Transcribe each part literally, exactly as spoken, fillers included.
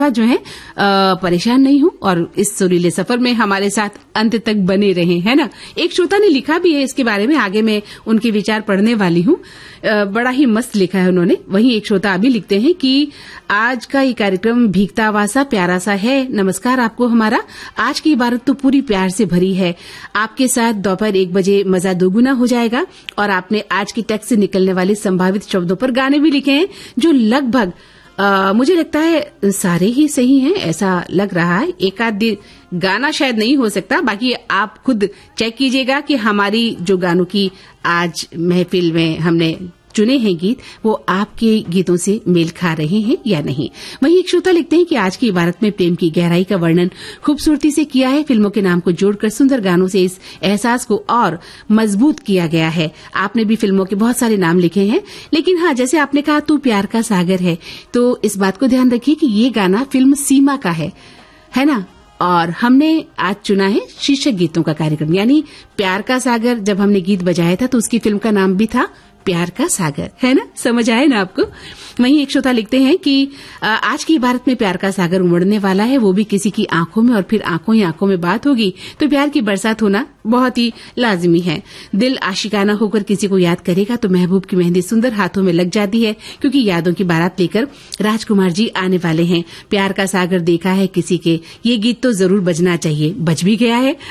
जो है आ, परेशान नहीं हूं और इस सुरीले सफर में हमारे साथ अंत तक बने रहे, है ना। एक श्रोता ने लिखा भी है इसके बारे में, आगे मैं उनके विचार पढ़ने वाली हूं। बड़ा ही मस्त लिखा है उन्होंने। वहीं एक श्रोता अभी लिखते हैं कि आज का ये कार्यक्रम भीगता हुआ सा प्यारा सा है। नमस्कार आपको हमारा। आज की इबारत तो पूरी प्यार से भरी है। आपके साथ दोपहर एक बजे मजा दोगुना हो जाएगा। और आपने आज की टेक्स्ट से निकलने वाले संभावित शब्दों पर गाने भी लिखे हैं जो लगभग आ, मुझे लगता है सारे ही सही हैं, ऐसा लग रहा है। एक आध गाना शायद नहीं हो सकता, बाकी आप खुद चेक कीजिएगा कि हमारी जो गानों की आज महफिल में हमने चुने हैं गीत, वो आपके गीतों से मेल खा रहे हैं या नहीं। वहीं एक श्रोता लिखते हैं कि आज की इबारत में प्रेम की गहराई का वर्णन खूबसूरती से किया है। फिल्मों के नाम को जोड़कर सुंदर गानों से इस एहसास को और मजबूत किया गया है। आपने भी फिल्मों के बहुत सारे नाम लिखे हैं, लेकिन हाँ, जैसे आपने कहा तू प्यार का सागर है, तो इस बात को ध्यान रखिए कि ये गाना फिल्म सीमा का है, है ना। और हमने आज चुना है शीर्षक गीतों का कार्यक्रम, यानी प्यार का सागर। जब हमने गीत बजाया था तो उसकी फिल्म का नाम भी था प्यार का सागर, है ना। समझ आए ना आपको। वहीं एक श्रोता लिखते हैं कि आज की इबारत में प्यार का सागर उमड़ने वाला है, वो भी किसी की आंखों में, और फिर आंखों ही आंखों में बात होगी तो प्यार की बरसात होना बहुत ही लाजमी है। दिल आशिकाना होकर किसी को याद करेगा तो महबूब की मेहंदी सुंदर हाथों में लग जाती है, क्योंकि यादों की बारात लेकर राजकुमार जी आने वाले हैं। प्यार का सागर देखा है किसी के, ये गीत तो जरूर बजना चाहिए, बज भी गया है।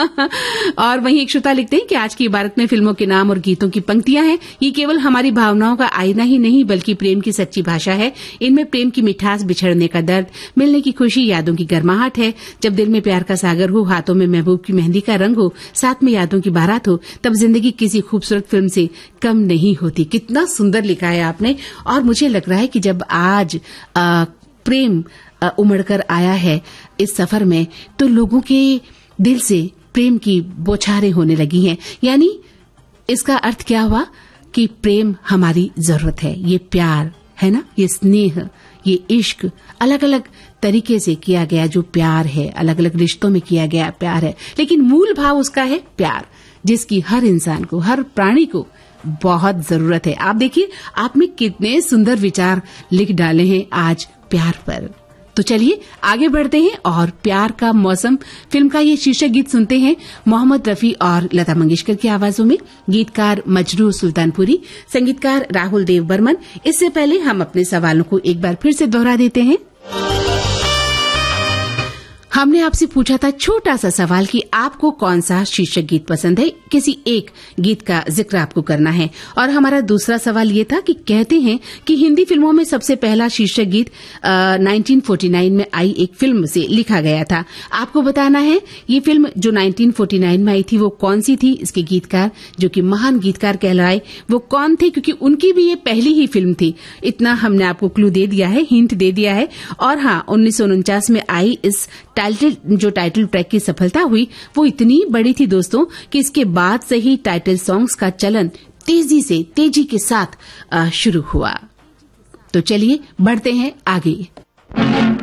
और वहीं एक श्रोता लिखते हैं कि आज की इबारत में फिल्मों के नाम और गीतों की पंक्तियां हैं। ये केवल हमारी भावनाओं का आईना ही नहीं, बल्कि प्रेम की सच्ची भाषा है। इनमें प्रेम की मिठास, बिछड़ने का दर्द, मिलने की खुशी, यादों की गर्माहट है। जब दिल में प्यार का सागर हो, हाथों में महबूब की मेहंदी का रंग हो, साथ में यादों की बारात हो, तब जिंदगी किसी खूबसूरत फिल्म से कम नहीं होती। कितना सुंदर लिखा है आपने। और मुझे लग रहा है कि जब आज आ, प्रेम उमड़कर आया है इस सफर में, तो लोगों के दिल से प्रेम की बौछारें होने लगी हैं। यानी इसका अर्थ क्या हुआ कि प्रेम हमारी जरूरत है। ये प्यार है ना, ये स्नेह, ये इश्क अलग अलग तरीके से किया गया जो प्यार है, अलग अलग रिश्तों में किया गया प्यार है, लेकिन मूल भाव उसका है प्यार, जिसकी हर इंसान को, हर प्राणी को बहुत जरूरत है। आप देखिए, आपने कितने सुंदर विचार लिख डाले हैं आज प्यार पर। तो चलिए आगे बढ़ते हैं और प्यार का मौसम फिल्म का ये शीर्षक गीत सुनते हैं मोहम्मद रफी और लता मंगेशकर की आवाजों में। गीतकार मजरू सुल्तानपुरी, संगीतकार राहुल देव बर्मन। इससे पहले हम अपने सवालों को एक बार फिर से दोहरा देते हैं। हमने आपसे पूछा था छोटा सा सवाल कि आपको कौन सा शीर्षक गीत पसंद है, किसी एक गीत का जिक्र आपको करना है। और हमारा दूसरा सवाल ये था कि कहते हैं कि हिंदी फिल्मों में सबसे पहला शीर्षक गीत आ, उन्नीस सौ उनचास में आई एक फिल्म से लिखा गया था। आपको बताना है ये फिल्म जो उन्नीस सौ उनचास में आई थी वो कौन सी थी, इसके गीतकार जो कि महान गीतकार कहलाए वो कौन थे, क्योंकि उनकी भी ये पहली ही फिल्म थी। इतना हमने आपको क्लू दे दिया है, हिंट दे दिया है। और हाँ, उन्नीस सौ उनचास में आई इस टाइटल जो टाइटल ट्रैक की सफलता हुई वो इतनी बड़ी थी दोस्तों कि इसके बाद से ही टाइटल सॉन्ग्स का चलन तेजी से तेजी के साथ शुरू हुआ। तो चलिए बढ़ते हैं आगे।